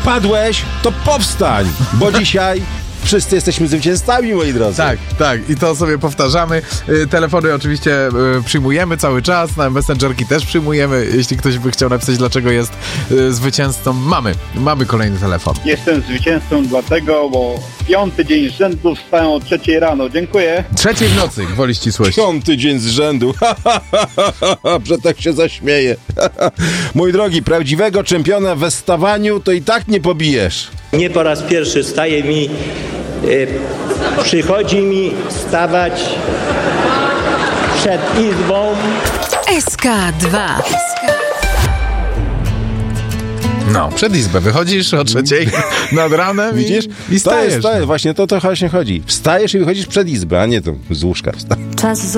padłeś, to powstań, bo dzisiaj wszyscy jesteśmy zwycięzcami, moi drodzy. Tak. I to sobie powtarzamy. Telefony oczywiście przyjmujemy cały czas. Na Messengerki też przyjmujemy. Jeśli ktoś by chciał napisać, dlaczego jest zwycięzcą, mamy kolejny telefon. Jestem zwycięzcą dlatego, bo 5. dzień z rzędu wstałem o 3 rano. Dziękuję. 3 w nocy, gwoli ścisłości. 5. dzień z rzędu. Że tak się zaśmieje. Mój drogi, prawdziwego czempiona we stawaniu to i tak nie pobijesz. Nie po raz pierwszy przychodzi mi stawać przed izbą. SK2. No, przed izbę wychodzisz o 3 nad ranem. Widzisz? I stajesz. Właśnie to właśnie chodzi. Wstajesz i wychodzisz przed izbę, a nie to z łóżka wstajesz.